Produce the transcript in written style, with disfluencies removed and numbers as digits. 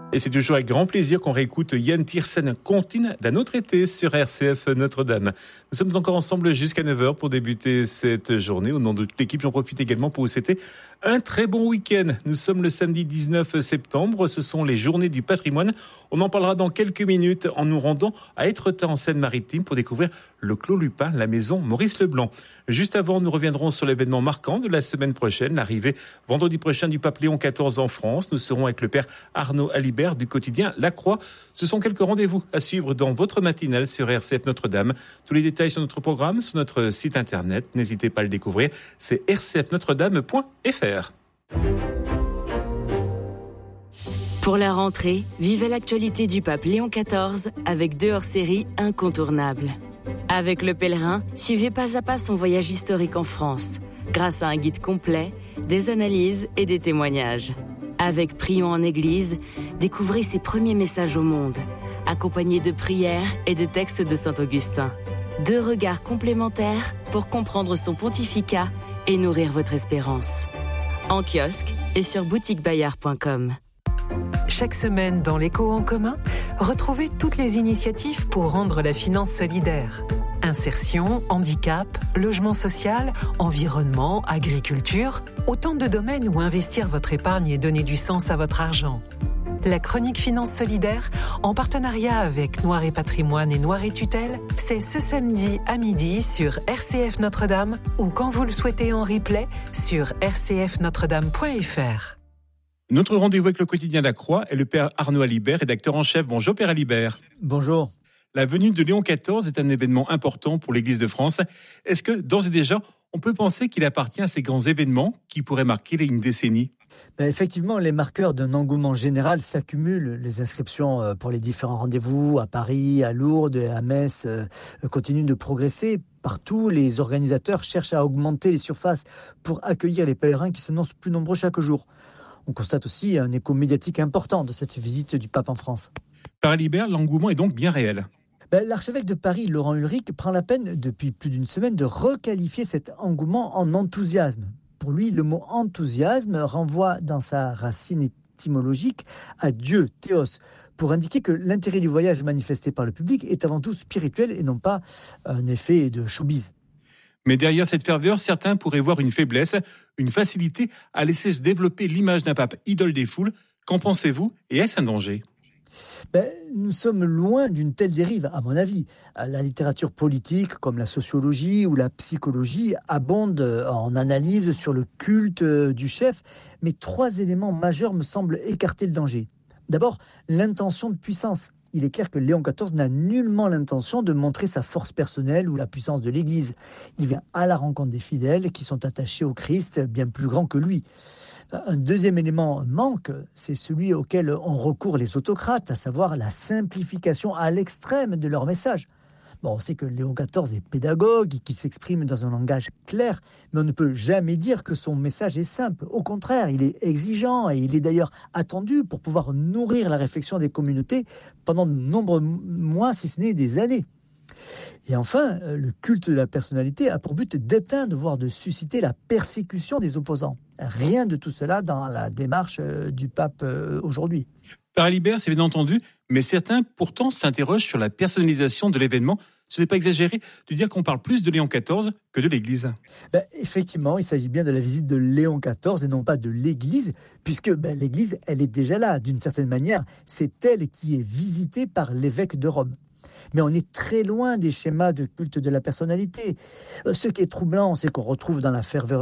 Et c'est toujours avec grand plaisir qu'on réécoute Yann Tiersen, Comptine d'un autre été sur RCF Notre-Dame. Nous sommes encore ensemble jusqu'à 9h pour débuter cette journée. Au nom de toute l'équipe, j'en profite également pour vous souhaiter un très bon week-end. Nous sommes le samedi 19 septembre. Ce sont les journées du patrimoine. On en parlera dans quelques minutes en nous rendant à Étretat en Seine-Maritime pour découvrir le Clos Lupin, la maison Maurice Leblanc. Juste avant, nous reviendrons sur l'événement marquant de la semaine prochaine, l'arrivée vendredi prochain du pape Léon XIV en France. Nous serons avec le père Arnaud Alibert du quotidien La Croix. Ce sont quelques rendez-vous à suivre dans votre matinale sur RCF Notre-Dame. Tous les détails sur notre programme, sur notre site internet. N'hésitez pas à le découvrir. C'est rcfnotredame.fr. Pour la rentrée, vivez l'actualité du pape Léon XIV avec 2 hors-séries incontournables. Avec Le Pèlerin, suivez pas à pas son voyage historique en France, grâce à un guide complet, des analyses et des témoignages. Avec Prions en Église, découvrez ses premiers messages au monde, accompagnés de prières et de textes de Saint Augustin. 2 regards complémentaires pour comprendre son pontificat et nourrir votre espérance. En kiosque et sur boutiquebayard.com. Chaque semaine dans l'Écho en commun, retrouvez toutes les initiatives pour rendre la finance solidaire. Insertion, handicap, logement social, environnement, agriculture, autant de domaines où investir votre épargne et donner du sens à votre argent. La chronique Finance Solidaire, en partenariat avec Noir et Patrimoine et Noir et Tutelle, c'est ce samedi à midi sur RCF Notre-Dame ou quand vous le souhaitez en replay sur rcfnotredame.fr. Notre rendez-vous avec le quotidien La Croix est le père Arnaud Alibert, rédacteur en chef. Bonjour père Alibert. Bonjour. La venue de Léon XIV est un événement important pour l'Église de France. Est-ce que, d'ores et déjà, on peut penser qu'il appartient à ces grands événements qui pourraient marquer une décennie ? Effectivement, les marqueurs d'un engouement général s'accumulent. Les inscriptions pour les différents rendez-vous à Paris, à Lourdes, à Metz continuent de progresser. Partout, les organisateurs cherchent à augmenter les surfaces pour accueillir les pèlerins qui s'annoncent plus nombreux chaque jour. On constate aussi un écho médiatique important de cette visite du pape en France. Père Alibert, l'engouement est donc bien réel. L'archevêque de Paris, Laurent Ulrich, prend la peine depuis plus d'une semaine de requalifier cet engouement en enthousiasme. Pour lui, le mot enthousiasme renvoie dans sa racine étymologique à Dieu, théos, pour indiquer que l'intérêt du voyage manifesté par le public est avant tout spirituel et non pas un effet de showbiz. Mais derrière cette ferveur, certains pourraient voir une faiblesse, une facilité à laisser se développer l'image d'un pape idole des foules. Qu'en pensez-vous et est-ce un danger ? Nous sommes loin d'une telle dérive, à mon avis. La littérature politique, comme la sociologie ou la psychologie, abonde en analyse sur le culte du chef, mais 3 éléments majeurs me semblent écarter le danger. D'abord, l'intention de puissance. Il est clair que Léon XIV n'a nullement l'intention de montrer sa force personnelle ou la puissance de l'Église. Il vient à la rencontre des fidèles qui sont attachés au Christ, bien plus grand que lui. Un deuxième élément manque, c'est celui auquel ont recours les autocrates, à savoir la simplification à l'extrême de leur message. On sait que Léon XIV est pédagogue, qu'il s'exprime dans un langage clair, mais on ne peut jamais dire que son message est simple. Au contraire, il est exigeant et il est d'ailleurs attendu pour pouvoir nourrir la réflexion des communautés pendant de nombreux mois, si ce n'est des années. Et enfin, le culte de la personnalité a pour but d'éteindre, voire de susciter la persécution des opposants. Rien de tout cela dans la démarche du pape aujourd'hui. Père Alibert, c'est bien entendu, mais certains pourtant s'interrogent sur la personnalisation de l'événement. Ce n'est pas exagéré de dire qu'on parle plus de Léon XIV que de l'Église. Effectivement, il s'agit bien de la visite de Léon XIV et non pas de l'Église, puisque l'Église, elle est déjà là. D'une certaine manière, c'est elle qui est visitée par l'évêque de Rome. Mais on est très loin des schémas de culte de la personnalité. Ce qui est troublant, c'est qu'on retrouve dans la ferveur